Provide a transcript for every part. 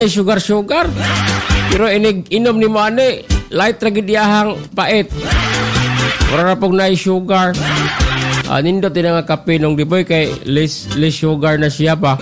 sugar. Pero inom ni mo ani, light tragediyahang pait. Wala na pong na-sugar. Nindot din nga kape nung di boy kay less sugar na siya pa.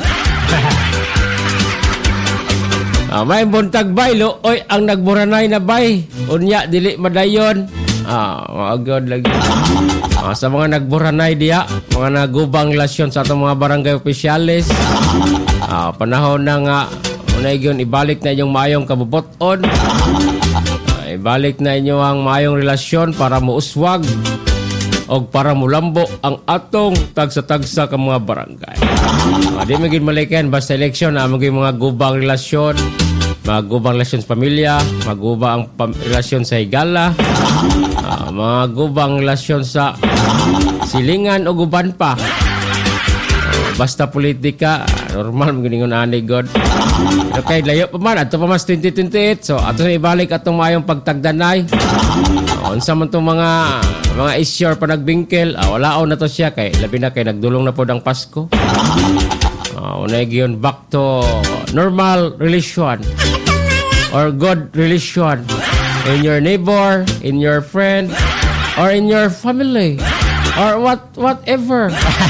May buntag bay lo, oy ang nagburanay na bay. Unya dili madayon. Agad lagi. Sa mga nagburanay diya, mga nagubang lasyon sa atong mga barangay opisyalis. Panahon na nga unay gyud ibalik na inyong maayong kabuboton. Ibalik na inyo ang maayong relasyon para muuswag o para mulambo ang atong tagsa-tagsa ka mga barangay. Di maging malikan basta eleksyon maging mga gubang relasyon, mga gubang relasyon sa pamilya, mga gubang relasyon sa higala, mga gubang relasyon sa silingan o guban pa. Basta politika, normal maganingon ani God. Okay, layo pa man ato pa mas 2028. So ato na ibalik atong maayong pagtagdanay. Unsa man tong mga issue pa nagbingkel, walaon na to siya kay labi na kay nagdulong na pod ang Pasko. Unay giyon back to normal relation or good relation in your neighbor, in your friend, or in your family, or whatever.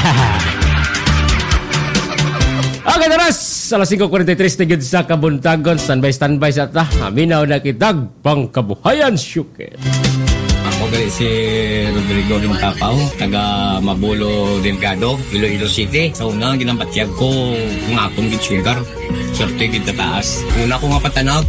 Okay, taras! Alas 5:43 tigid sa kabuntagon. Standby sa ta. Aminaw na kitag pangkabuhayan, syuket. Ako gali si Rodrigo Rintapaw, taga Mabulo Delgado, Iloilo City. Sa una, ginampatyag ko kung akong gitsugar. Swerte gid taas. Una ko nga patanaw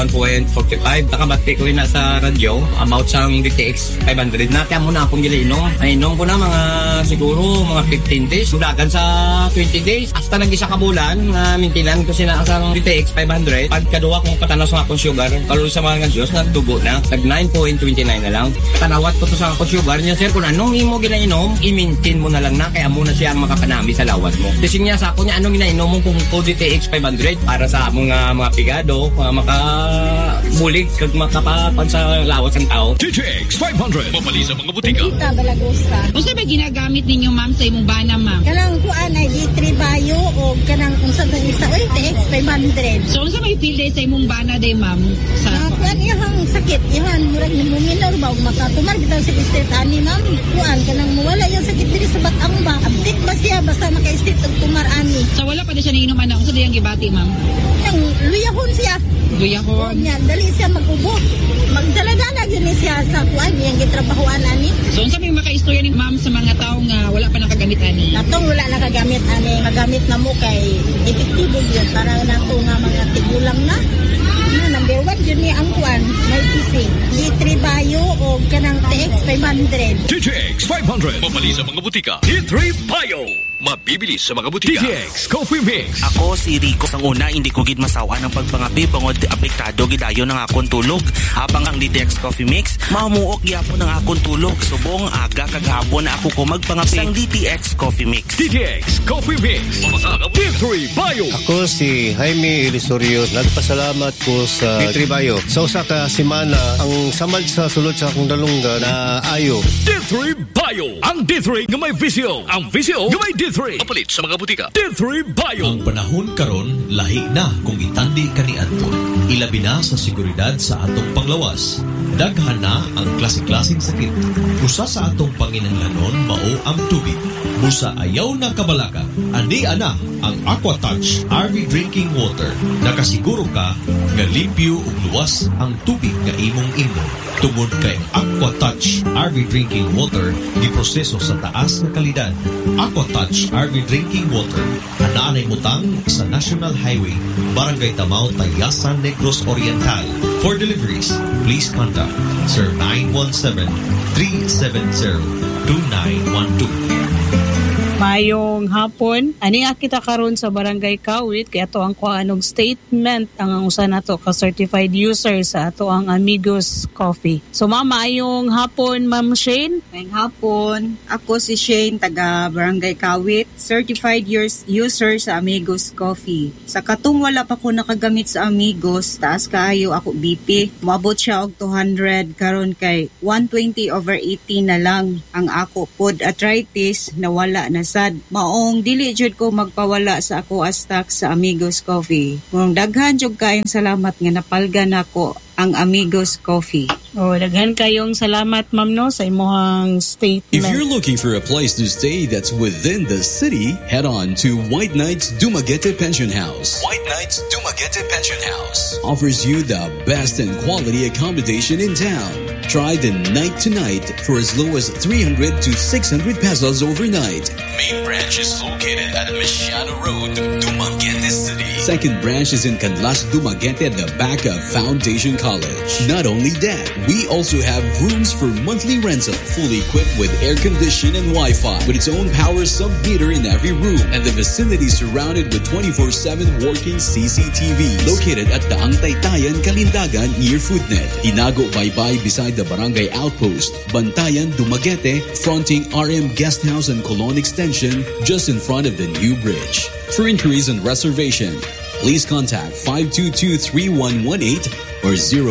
21.45. Nakabati ko rin sa radyo about sa DTX 500. Natya mo na akong gilinom. Ay inom ko na mga siguro mga 15 days. Sudagan sa 20 days. Hasta nag-isa ka bulan mintilan ko sina sa DTX 500. Pagkaduwa kong patanaw sa akong sugar. Kalul sa mga Diyos nagtubo na. Nag 9.29 na lang. Tanawat ko to sa akong sugar niya, sir. Kung anong imo ginainom, i-maintain mo na lang na. Kaya muna siya ang makakanami sa lawat mo. Kasi niya sa ako niya, anong ginainom mo kung DTX 500 para sa mga pigado, makabulig kag makapapan sa lawas ng tao. DTX 500 mapali sa mga butika. Kita balagusta. Unsa ba ginagamit ninyo ma'am sa imong bana ma'am? Kanang kuan ay D3 Bio o kanang unsa ta isa DTX 500. So unsa may feel day sa imong bana day ma'am? Sa kuan ihang sakit, ihan murag nimo minor ba makatumar kita sa state ani ma'am. Kuan kanang mawala yung sakit diri sa batang ba. Update ba siya basta maka-state og tumar ani. So wala pa na siya niinom ana unsa diyang gibati ma'am? Yang luyahon siya. Luyahon. Nya dali siya mag-ubo. Magdala-dala gyud siya sa kuan yang gitrabahoan ani. So unsa may makaistorya ni ma'am sa mga tawo nga wala pa nakagamit ani? Natong wala nakagamit ani, magamit na mo kay epektibo gyud para nato nga mga tigulang na. Number 1 yun ni ang kuan, may PC. D3 Bio o kanang TX 500. DTX 500 mapali sa mga butika. D3 Bio mabibili sa mga butika. DTX Coffee Mix. Ako si Rico. Sang una, hindi ko gid masawa ng pagpangapi bangod apektado gidayon ng akong tulog. Habang ang DTX Coffee Mix, mamuok gyapon ang akong tulog. Subong aga kagahapon na ako ko magpangapi sang DTX Coffee Mix. DTX Coffee Mix. D3 Bio. Ako si Jaime Ilisorio. Nagpasalamat ko sa D3 Bio. Sa usa ka semana, ang samad sa sulod sa akong dalungga na ayo. D3 Bio. Ang D3 nga may visyo. Ang visyo nga may D3. Kapalit sa mga butika. D3 Bio. Ang panahon karon lahi na kung itandi kaniadto. Ilabi na sa seguridad sa atong panglawas. Daghan na ang klase-klaseng sakit. Usa sa atong panginahanglanon mao ang tubig. Busa ayaw na kabalaka. Ani ana ang Aquatouch RV Drinking Water. Nakasiguro ka nga limpyo ug luwas ang tubig nga imong inom. Tungod kay Aquatouch RV Drinking Water giproseso sa taas nga kalidad. Aquatouch RV Drinking Water anaanay butang sa National Highway, Barangay Tamao, Tayasan, Negros Oriental. For deliveries, please contact Sir 917-370-2912. Mayong hapon, ani kita karon sa Barangay Kawit kay ato ang kuanog statement ang usa nato ka certified user sa ato ang Amigos Coffee. So mayong hapon Ma'am Shane. Mayong hapon. Ako si Shane taga Barangay Kawit, certified user sa Amigos Coffee. Sa katong wala pa ko nakagamit sa Amigos, taas kaayo ako BP. Moabot siya og 200 karon kay 120/80 na lang ang ako pod arthritis na wala na sad. Maong dili jud ko magpawala sa ako stock sa Amigos Coffee. Kung daghan jud kayong salamat nga napalgan ako ang Amigos Coffee. Daghan kayong salamat, ma'am, no, sa imong statement. If you're looking for a place to stay that's within the city, head on to White Knights Dumaguete Pension House. White Knights Dumaguete Pension House offers you the best and quality accommodation in town. Try the night to night for as low as 300 to 600 pesos overnight. Main branch is located at Mesiano Road, Dumaguete City. Second branch is in Canlas, Dumaguete at the back of Foundation College. Not only that, we also have rooms for monthly rental, fully equipped with air condition and Wi-Fi, with its own power sub-meter in every room, and the vicinity surrounded with 24/7 working CCTV. Located at Daang Taytayan, Kalindagan, near Foodnet. Hinago Baybay beside the Barangay Outpost. Bantayan, Dumaguete, fronting RM Guesthouse and Colon Extension, just in front of the new bridge. For inquiries and reservation, please contact 522-3118 or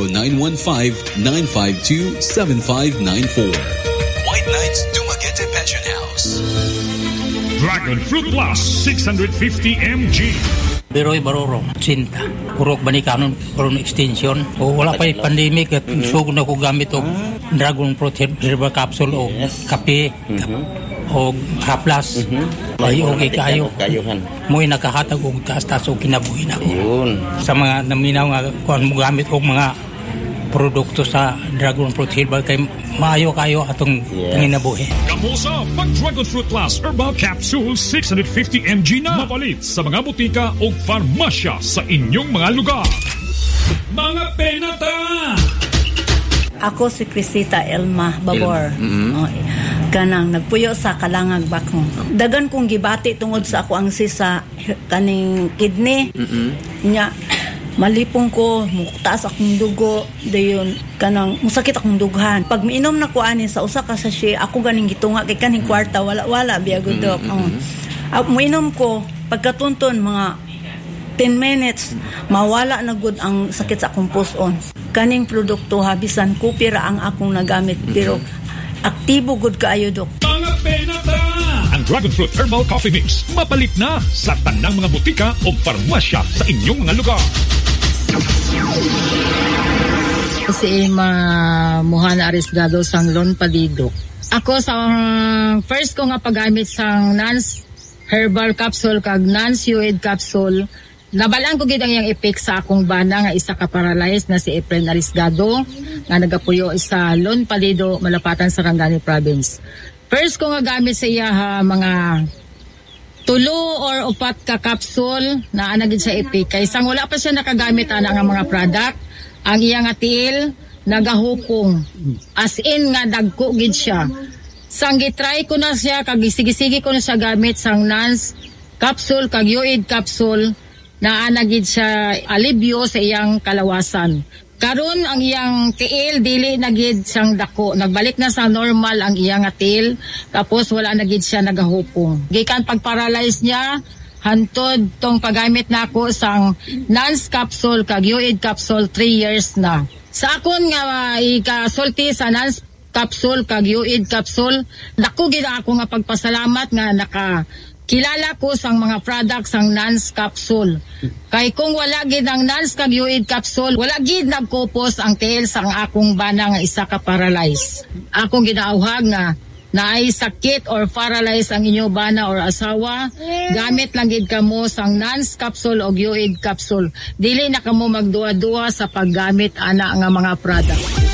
0915-952-7594. White Knights Dumaguete Pension House. Dragon Fruit Plus 650 mg. Beroy Baroro, Cinta. Purok Banikanon, Coron Extension. O wala pa yung pandemic at sugod na ko gamit o Dragon Fruit Herbal Capsule o kape o haplas. Ay okay kayo. Mo'y nakahatag o taas-taas o kinabuhin ako. Sa mga naminaw nga kung mo gamit o mga produkto sa Dragon Fruit Herbal kay maayo kayo atong panginabuhi. Kamusta pag Dragon Fruit Plus Herbal Capsule 650 mg na mapalit sa mga butika o farmasya sa inyong mga lugar. Mga penata! Ako si Crisita Elma Babor. Kanang nagpuyo sa Kalangag Bakong. Dagan kong gibati tungod sa ako ang sisa kaning kidney. Nya malipong ko, muktaas akong dugo, dayon kanang musakit akong dughan. Pag miinom na ko ani sa usa ka sachet, ako ganing gitunga kay kaning kwarta wala biya gudok. Miinom ko pagkatunton mga 10 minutes mawala na gud ang sakit sa akong puson. Kaning produkto habisan kupira ang akong nagamit pero aktibo gud kaayo dok. Mga penata! Ang Dragon Fruit Herbal Coffee Mix mapalit na sa tanang mga butika o farmasya sa inyong mga lugar. Si Mohana Arisgado sang Lon Palidok. Ako sa first ko nga paggamit sang Nance Herbal Capsule kag Nance Uid Capsule, nabalaan ko gid ang iyang effect sa akong bana nga isa ka paralyzed na si Efren Arisgado nga nagapuyo sa Lon Palido, Malapatan, Sarangani Province. First ko nga gamit sa iya mga 3 or 4 ka capsule na anagid sa epic. Kay sang wala pa siya nakagamit ana nga mga product, ang iya nga tiil nagahupong. As in nga dagko gid siya. Sang gitry ko na siya kag sige ko na siya gamit sang Nance capsule kag Uid capsule na anagid siya alibyo sa iyang kalawasan. Karon ang iyang tiil dili na gid siyang dako, nagbalik na sa normal ang iyang tiil, tapos wala na gid siya nagahupong. Gikan pag-paralyze niya hantod tong paggamit nako sang Nance capsule kag Uid capsule 3 years na. Sa akon nga ikasulti sa Nance capsule kag Uid capsule, dako gid ako nga pagpasalamat nga kilala ko sang mga products sang Nance capsule. Kay kung wala gid ang Nance kag Uid capsule, wala gid nagkupos ang tiil sang akong bana nga isa ka paralyzed. Akong ginauhag nga naay sakit or paralyzed ang inyo bana or asawa, gamit lang gid kamo sang Nance capsule o Uid capsule. Dili na kamo magduwa-duwa sa paggamit ana nga mga product.